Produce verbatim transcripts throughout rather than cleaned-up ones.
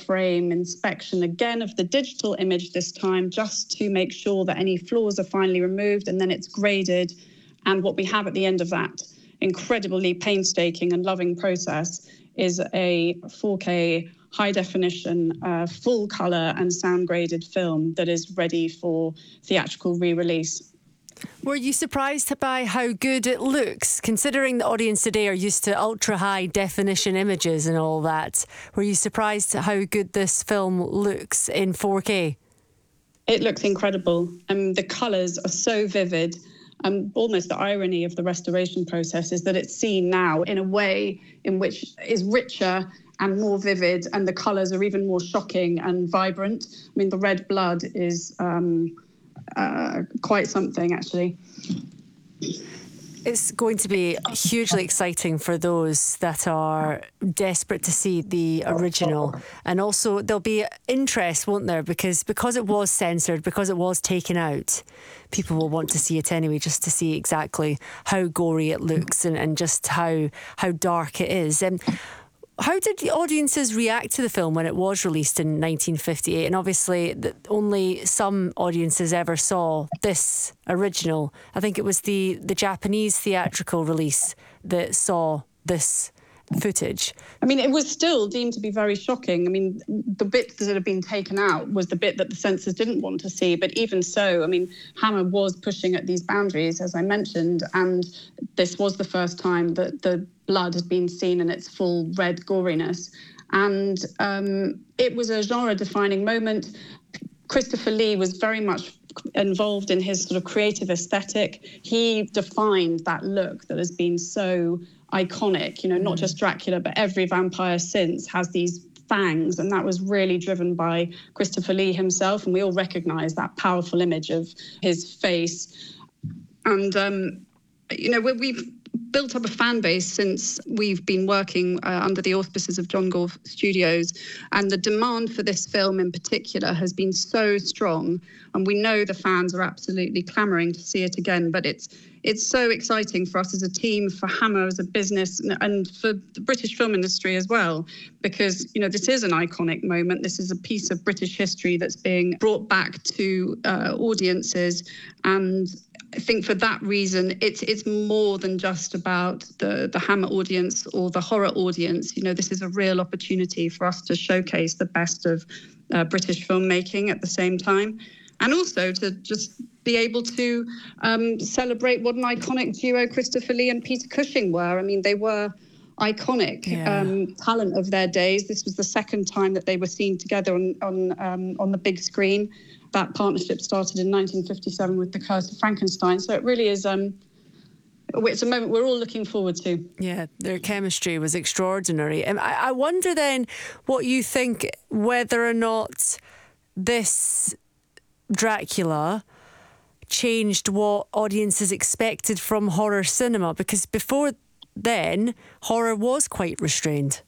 frame inspection again of the digital image this time, just to make sure that any flaws are finally removed, and then it's graded. And what we have at the end of that incredibly painstaking and loving process is a four K high definition, uh, full colour and sound graded film that is ready for theatrical re-release. Were you surprised by how good it looks, considering the audience today are used to ultra high definition images and all that? Were you surprised at how good this film looks in four K? It looks incredible. And the colours are so vivid. Um, almost the irony of the restoration process is that it's seen now in a way in which is richer and more vivid, and the colours are even more shocking and vibrant. I mean, the red blood is um, uh, quite something, actually. It's going to be hugely exciting for those that are desperate to see the original. And also there'll be interest, won't there? Because because it was censored, because it was taken out, people will want to see it anyway, just to see exactly how gory it looks and, and just how how dark it is. Um, How did the audiences react to the film when it was released in nineteen fifty-eight? And obviously, the, only some audiences ever saw this original. I think it was the, the Japanese theatrical release that saw this footage. I mean, it was still deemed to be very shocking. I mean, the bit that had been taken out was the bit that the censors didn't want to see. But even so, I mean, Hammer was pushing at these boundaries, as I mentioned, and this was the first time that the blood had been seen in its full red goriness. And um, it was a genre-defining moment. Christopher Lee was very much involved in his sort of creative aesthetic. He defined that look that has been so iconic, you know, not just Dracula, but every vampire since has these fangs, and that was really driven by Christopher Lee himself, and we all recognise that powerful image of his face. And, um, you know, we've built up a fan base since we've been working uh, under the auspices of John Gore Studios, and the demand for this film in particular has been so strong, and we know the fans are absolutely clamouring to see it again. But it's it's so exciting for us as a team, for Hammer as a business, and for the British film industry as well, because, you know, this is an iconic moment. This is a piece of British history that's being brought back to uh, audiences, and I think for that reason, it's it's more than just about the, the Hammer audience or the horror audience. You know, this is a real opportunity for us to showcase the best of uh, British filmmaking at the same time, and also to just be able to um, celebrate what an iconic duo Christopher Lee and Peter Cushing were. I mean, they were iconic yeah. um, talent of their days. This was the second time that they were seen together on on um, on the big screen. That partnership started in nineteen fifty-seven with The Curse of Frankenstein. So it really is, um, it's a moment we're all looking forward to. Yeah, their chemistry was extraordinary. And I, I wonder then what you think, whether or not this Dracula changed what audiences expected from horror cinema, because before then, horror was quite restrained.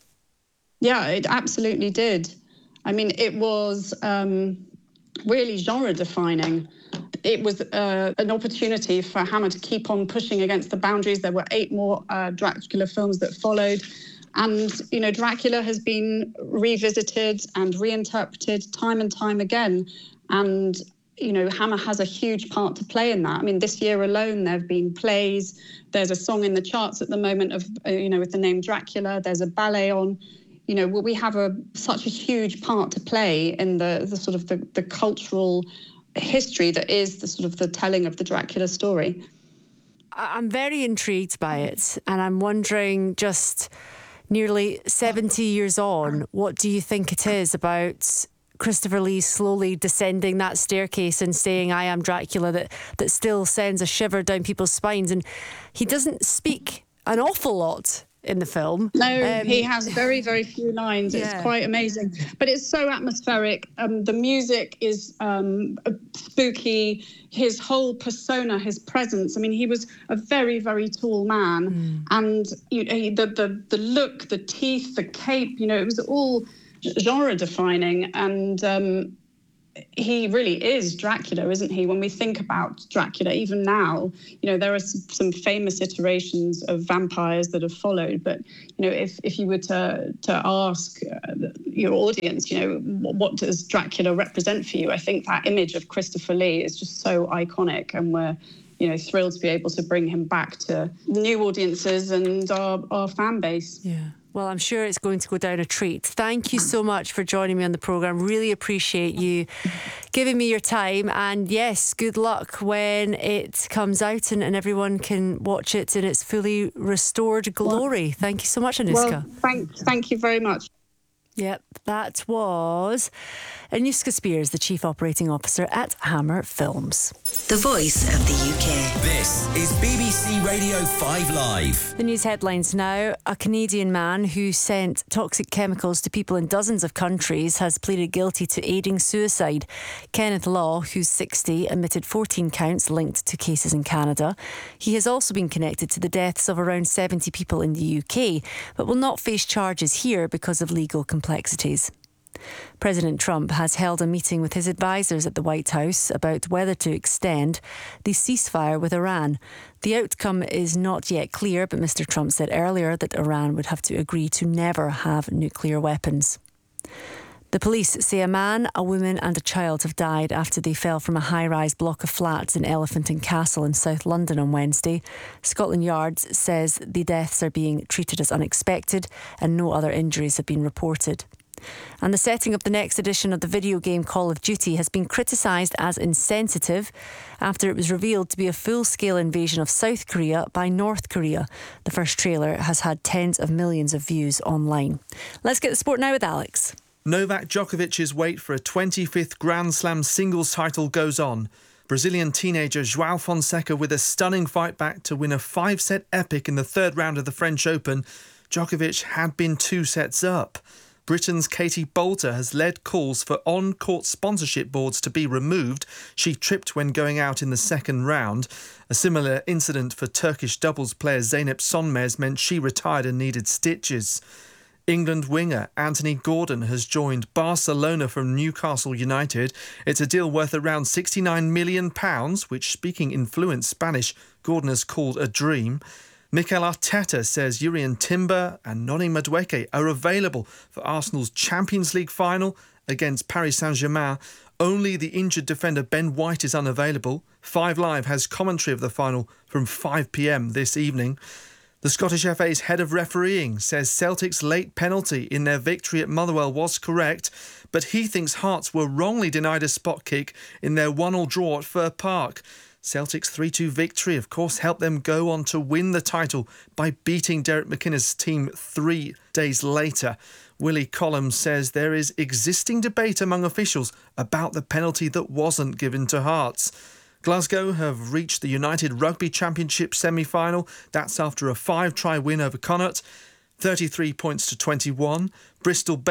Yeah, it absolutely did. I mean, it was um, really genre-defining. It was uh, an opportunity for Hammer to keep on pushing against the boundaries. There were eight more uh, Dracula films that followed. And, you know, Dracula has been revisited and reinterpreted time and time again. And, you know, Hammer has a huge part to play in that. I mean, this year alone, there have been plays. There's a song in the charts at the moment of, uh, you know, with the name Dracula. There's a ballet on. You know, we have a such a huge part to play in the, the sort of the, the cultural history that is the sort of the telling of the Dracula story. I'm very intrigued by it, and I'm wondering, just nearly seventy years on, what do you think it is about Christopher Lee slowly descending that staircase and saying, "I am Dracula," that, that still sends a shiver down people's spines? And he doesn't speak an awful lot in the film. No, um, he has very, very few lines. Yeah. It's quite amazing. But it's so atmospheric. Um, the music is um, spooky. His whole persona, his presence. I mean, he was a very, very tall man. Mm. And you know, the, the, the look, the teeth, the cape, you know, it was all genre-defining. And um, he really is Dracula, isn't he? When we think about Dracula, even now, you know, there are some famous iterations of vampires that have followed. But, you know, if, if you were to to ask uh, your audience, you know, what, what does Dracula represent for you? I think that image of Christopher Lee is just so iconic, and we're, you know, thrilled to be able to bring him back to new audiences and our, our fan base. Yeah. Well, I'm sure it's going to go down a treat. Thank you so much for joining me on the programme. Really appreciate you giving me your time. And yes, good luck when it comes out and, and everyone can watch it in its fully restored glory. Well, thank you so much, Anushka. Well, thank, thank you very much. Yep, that was Anushka Spears, the Chief Operating Officer at Hammer Films. The voice of the U K. This is B B C Radio five Live. The news headlines now. A Canadian man who sent toxic chemicals to people in dozens of countries has pleaded guilty to aiding suicide. Kenneth Law, who's sixty, admitted fourteen counts linked to cases in Canada. He has also been connected to the deaths of around seventy people in the U K, but will not face charges here because of legal complexities. President Trump has held a meeting with his advisers at the White House about whether to extend the ceasefire with Iran. The outcome is not yet clear, but Mister Trump said earlier that Iran would have to agree to never have nuclear weapons. The police say a man, a woman and a child have died after they fell from a high-rise block of flats in Elephant and Castle in South London on Wednesday. Scotland Yard says the deaths are being treated as unexpected and no other injuries have been reported. And the setting of the next edition of the video game Call of Duty has been criticised as insensitive after it was revealed to be a full-scale invasion of South Korea by North Korea. The first trailer has had tens of millions of views online. Let's get the sport now with Alex. Novak Djokovic's wait for a twenty-fifth Grand Slam singles title goes on. Brazilian teenager João Fonseca with a stunning fight back to win a five-set epic in the third round of the French Open. Djokovic had been two sets up. Britain's Katie Boulter has led calls for on-court sponsorship boards to be removed. She tripped when going out in the second round. A similar incident for Turkish doubles player Zeynep Sonmez meant she retired and needed stitches. England winger Anthony Gordon has joined Barcelona from Newcastle United. It's a deal worth around sixty-nine million pounds, which, speaking in fluent Spanish, Gordon has called a dream. Mikel Arteta says Jurrien Timber and Noni Madueke are available for Arsenal's Champions League final against Paris Saint-Germain. Only the injured defender Ben White is unavailable. Five Live has commentary of the final from five p m this evening. The Scottish F A's head of refereeing says Celtic's late penalty in their victory at Motherwell was correct, but he thinks Hearts were wrongly denied a spot kick in their one all draw at Fir Park. Celtic's three two victory, of course, helped them go on to win the title by beating Derek McInnes' team three days later. Willie Collins says there is existing debate among officials about the penalty that wasn't given to Hearts. Glasgow have reached the United Rugby Championship semi-final. That's after a five-try win over Connacht, thirty-three points to twenty-one. Bristol